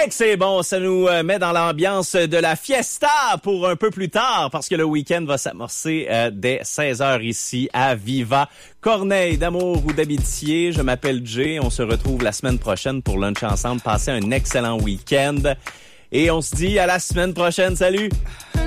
que c'est bon, ça nous met dans l'ambiance de la fiesta pour un peu plus tard parce que le week-end va s'amorcer dès 16h ici à Viva Corneille, d'amour ou d'amitié. Je m'appelle Jay, on se retrouve la semaine prochaine pour lunch ensemble. Passez un excellent week-end et on se dit à la semaine prochaine. Salut!